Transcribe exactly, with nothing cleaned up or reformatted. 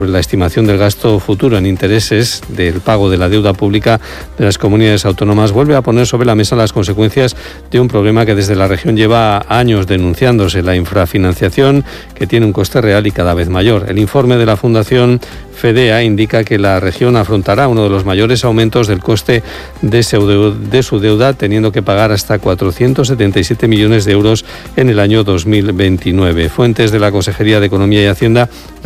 La estimación del gasto futuro en intereses del pago de la deuda pública de las comunidades autónomas vuelve a poner sobre la mesa las consecuencias de un problema que desde la región lleva años denunciándose, la infrafinanciación, que tiene un coste real y cada vez mayor. El informe de la Fundación FEDEA indica que la región afrontará uno de los mayores aumentos del coste de su deuda, teniendo que pagar hasta cuatrocientos setenta y siete millones de euros en el año dos mil veintinueve. Fuentes de la Consejería de Economía y Hacienda